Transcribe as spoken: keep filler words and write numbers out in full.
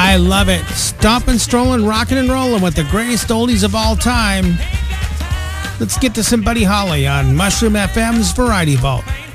I love it. Stomping, strolling, rocking and rolling with the greatest oldies of all time. Let's get to some Buddy Holly on Mushroom F M's Variety Vault.